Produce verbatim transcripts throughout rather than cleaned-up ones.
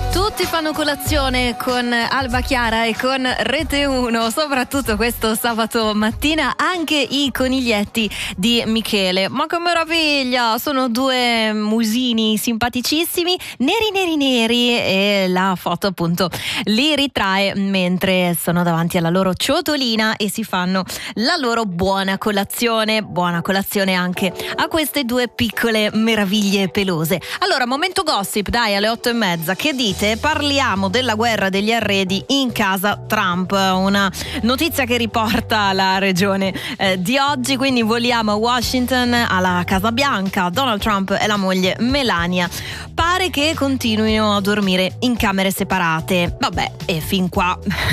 Tutti fanno colazione con Alba Chiara e con Rete uno, soprattutto questo sabato mattina anche i coniglietti di Michele. Ma che meraviglia! Sono due musini simpaticissimi, neri neri neri, e la foto appunto li ritrae mentre sono davanti alla loro ciotolina e si fanno la loro buona colazione. Buona colazione anche a queste due piccole meraviglie pelose. Allora, momento gossip, dai, alle otto e mezza. Che dite? Parliamo della guerra degli arredi in casa Trump, una notizia che riporta la regione eh, di oggi, quindi voliamo a Washington, alla Casa Bianca. Donald Trump e la moglie Melania pare che continuino a dormire in camere separate. Vabbè, e fin qua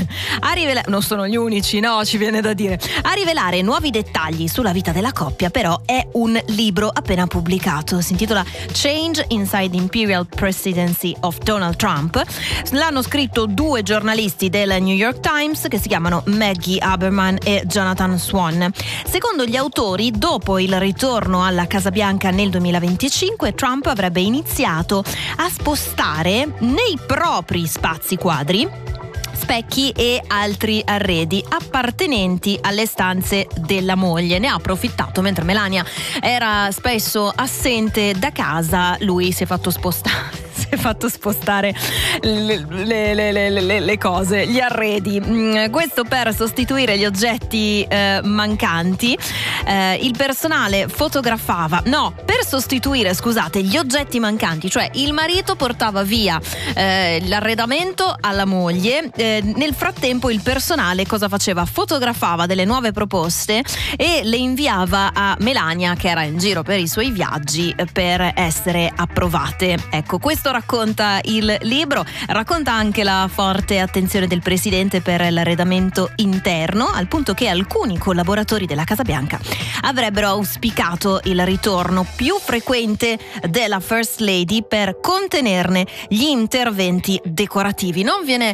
a rivelare, non sono gli unici, no, ci viene da dire. A rivelare nuovi dettagli sulla vita della coppia però è un libro appena pubblicato, si intitola Change Inside the Imperial Presidency of Donald Trump. L'hanno scritto due giornalisti del New York Times che si chiamano Maggie Haberman e Jonathan Swan. Secondo gli autori, dopo il ritorno alla Casa Bianca nel duemilaventicinque, Trump avrebbe iniziato a spostare nei propri spazi quadri specchi e altri arredi appartenenti alle stanze della moglie. Ne ha approfittato mentre Melania era spesso assente da casa, lui si è fatto spostare si è fatto spostare le, le, le, le, le cose, gli arredi. Questo per sostituire gli oggetti eh, mancanti. Eh, il personale fotografava, no, per sostituire, scusate, gli oggetti mancanti, cioè il marito portava via eh, l'arredamento alla moglie. Eh, nel frattempo il personale cosa faceva? Fotografava delle nuove proposte e le inviava a Melania, che era in giro per i suoi viaggi, per essere approvate. Ecco, questo racconta il libro, racconta anche la forte attenzione del presidente per l'arredamento interno, al punto che alcuni collaboratori della Casa Bianca avrebbero auspicato il ritorno più frequente della First Lady per contenerne gli interventi decorativi. Non viene